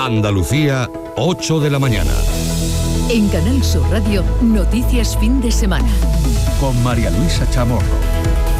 Andalucía, 8 de la mañana. En Canal Sur Radio, Noticias Fin de Semana. Con María Luisa Chamorro.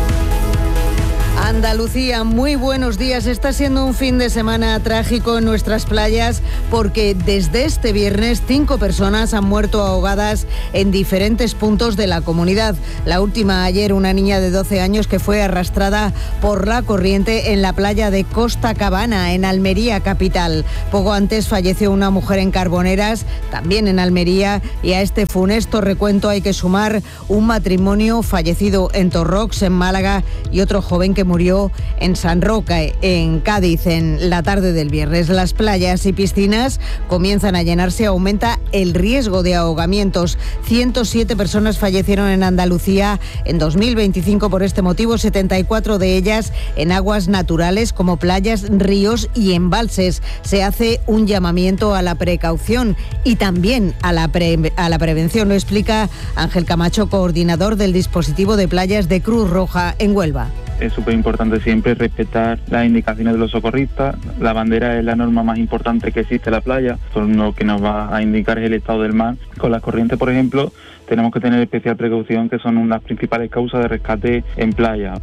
Andalucía, muy buenos días. Está siendo un fin de semana trágico en nuestras playas porque desde este viernes 5 personas han muerto ahogadas en diferentes puntos de la comunidad. La última ayer, una niña de 12 años que fue arrastrada por la corriente en la playa de Costa Cabana, en Almería capital. Poco antes falleció una mujer en Carboneras, también en Almería, y a este funesto recuento hay que sumar un matrimonio fallecido en Torrox, en Málaga, y otro joven que murió en San Roque, en Cádiz, en la tarde del viernes. Las playas y piscinas comienzan a llenarse, aumenta el riesgo de ahogamientos. 107 personas fallecieron en Andalucía en 2025 por este motivo, 74 de ellas en aguas naturales como playas, ríos y embalses. Se hace un llamamiento a la precaución y también a la prevención, lo explica Ángel Camacho, coordinador del dispositivo de playas de Cruz Roja en Huelva. Es súper importante siempre respetar las indicaciones de los socorristas. La bandera es la norma más importante que existe en la playa. Lo que nos va a indicar es el estado del mar. Con las corrientes, por ejemplo, tenemos que tener especial precaución, que son unas principales causas de rescate en playa.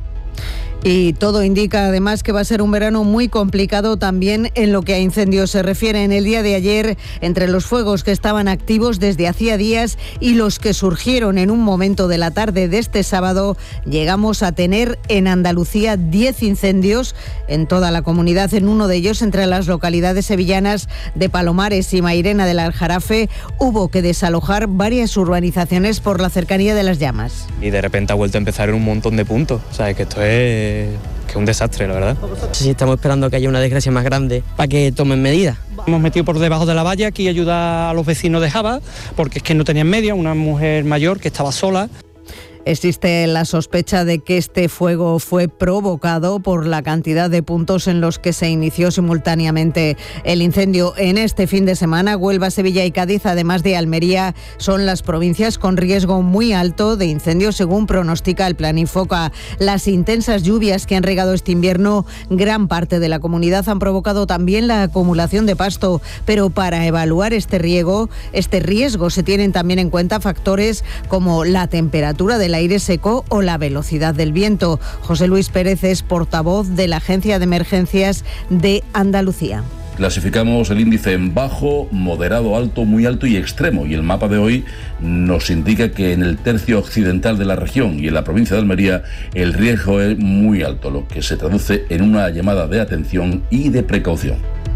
Y todo indica además que va a ser un verano muy complicado también en lo que a incendios se refiere. En el día de ayer, entre los fuegos que estaban activos desde hacía días y los que surgieron en un momento de la tarde de este sábado, llegamos a tener en Andalucía 10 incendios en toda la comunidad. En uno de ellos, entre las localidades sevillanas de Palomares y Mairena del Aljarafe, hubo que desalojar varias urbanizaciones por la cercanía de las llamas. Y de repente ha vuelto a empezar en un montón de puntos. O sea, que esto es un desastre, la verdad. Sí, estamos esperando que haya una desgracia más grande para que tomen medidas. Hemos metido por debajo de la valla aquí ayudar a los vecinos de Java, porque es que no tenían medio, una mujer mayor que estaba sola. Existe la sospecha de que este fuego fue provocado por la cantidad de puntos en los que se inició simultáneamente el incendio. En este fin de semana, Huelva, Sevilla y Cádiz, además de Almería, son las provincias con riesgo muy alto de incendios, según pronostica el Plan Infoca. Las intensas lluvias que han regado este invierno gran parte de la comunidad han provocado también la acumulación de pasto, pero para evaluar este riesgo se tienen también en cuenta factores como la temperatura del aire seco o la velocidad del viento. José Luis Pérez es portavoz de la Agencia de Emergencias de Andalucía. Clasificamos el índice en bajo, moderado, alto, muy alto y extremo, y el mapa de hoy nos indica que en el tercio occidental de la región y en la provincia de Almería el riesgo es muy alto, lo que se traduce en una llamada de atención y de precaución.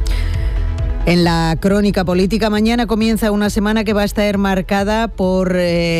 En la crónica política, mañana comienza una semana que va a estar marcada por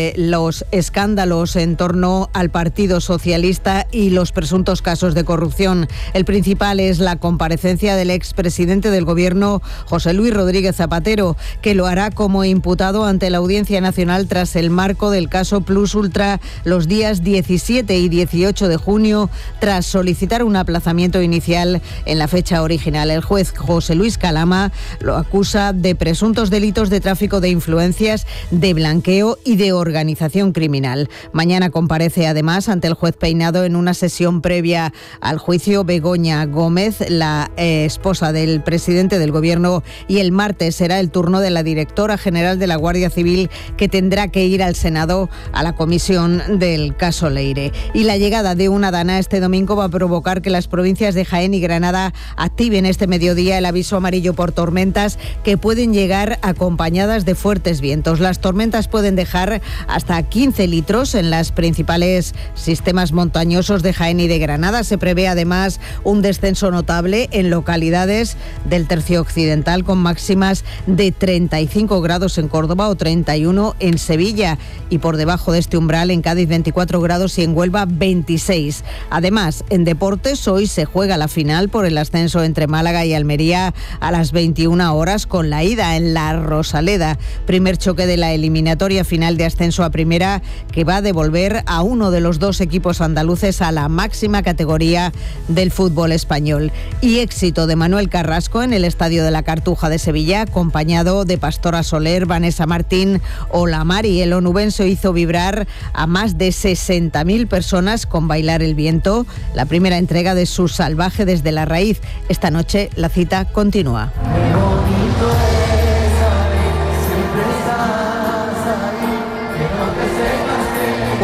los escándalos en torno al Partido Socialista y los presuntos casos de corrupción. El principal es la comparecencia del expresidente del Gobierno, José Luis Rodríguez Zapatero, que lo hará como imputado ante la Audiencia Nacional tras el marco del caso Plus Ultra los días 17 y 18 de junio, tras solicitar un aplazamiento inicial en la fecha original. El juez José Luis Calama lo acusa de presuntos delitos de tráfico de influencias, de blanqueo y de organización criminal. Mañana comparece además ante el juez Peinado en una sesión previa al juicio Begoña Gómez, la esposa del presidente del Gobierno, y el martes será el turno de la directora general de la Guardia Civil, que tendrá que ir al Senado a la comisión del caso Leire. Y la llegada de una dana este domingo va a provocar que las provincias de Jaén y Granada activen este mediodía el aviso amarillo por tormentas, que pueden llegar acompañadas de fuertes vientos. Las tormentas pueden dejar hasta 15 litros en los principales sistemas montañosos de Jaén y de Granada. Se prevé además un descenso notable en localidades del tercio occidental, con máximas de 35 grados en Córdoba o 31 en Sevilla, y por debajo de este umbral en Cádiz 24 grados y en Huelva 26. Además, en deportes, hoy se juega la final por el ascenso entre Málaga y Almería a las 21 horas, con la ida en la Rosaleda, primer choque de la eliminatoria final de ascenso a primera, que va a devolver a uno de los dos equipos andaluces a la máxima categoría del fútbol español. Y éxito de Manuel Carrasco en el Estadio de la Cartuja de Sevilla, acompañado de Pastora Soler, Vanessa Martín o La Mari. El onubense hizo vibrar a más de 60.000 personas con Bailar el Viento, la primera entrega de su Salvaje desde la Raíz. Esta noche la cita continúa. Bonito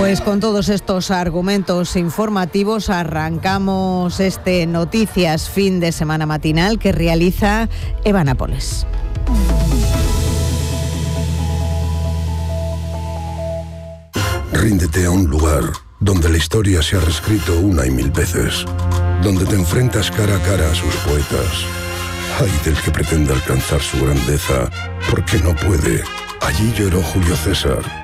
Pues con todos estos argumentos informativos arrancamos este Noticias Fin de Semana matinal que realiza Eva Nápoles. Ríndete a un lugar donde la historia se ha reescrito una y mil veces, donde te enfrentas cara a cara a sus poetas. Ay del que pretenda alcanzar su grandeza, porque no puede. Allí lloró Julio César.